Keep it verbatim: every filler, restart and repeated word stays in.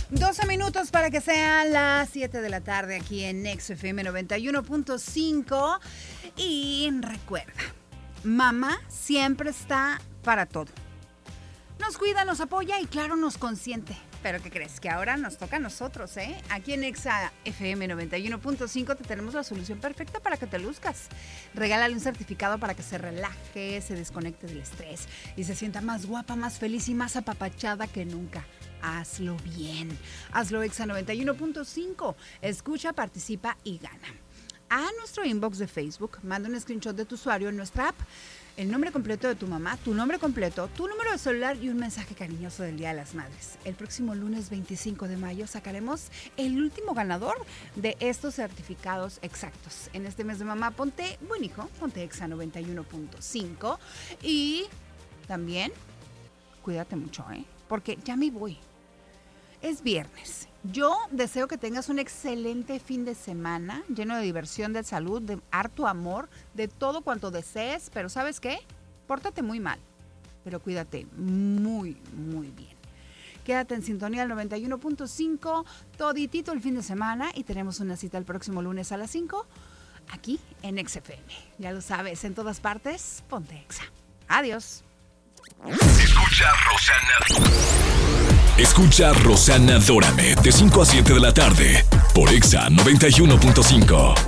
doce minutos para que sean las siete de la tarde aquí en X F M noventa y uno punto cinco. Y recuerda, mamá siempre está para todo. Nos cuida, nos apoya y claro, nos consiente. Pero ¿qué crees? Que ahora nos toca a nosotros, ¿eh? Aquí en Exa F M noventa y uno punto cinco te tenemos la solución perfecta para que te luzcas. Regálale un certificado para que se relaje, se desconecte del estrés y se sienta más guapa, más feliz y más apapachada que nunca. Hazlo bien. Hazlo Exa noventa y uno punto cinco. Escucha, participa y gana. A nuestro inbox de Facebook, manda un screenshot de tu usuario en nuestra app, el nombre completo de tu mamá, tu nombre completo, tu número de celular y un mensaje cariñoso del Día de las Madres. El próximo lunes veinticinco de mayo sacaremos el último ganador de estos certificados exactos. En este mes de mamá, ponte buen hijo, ponte Exa noventa y uno punto cinco y también cuídate mucho, ¿eh? Porque ya me voy. Es viernes. Yo deseo que tengas un excelente fin de semana, lleno de diversión, de salud, de harto amor, de todo cuanto desees. Pero ¿sabes qué? Pórtate muy mal, pero cuídate muy, muy bien. Quédate en sintonía al noventa y uno punto cinco, toditito el fin de semana y tenemos una cita el próximo lunes a las cinco, aquí en X F M. Ya lo sabes, en todas partes, ponte Exa. Adiós. Escucha Rosana. Escucha Rosana Dórame de cinco a siete de la tarde por Exa noventa y uno punto cinco.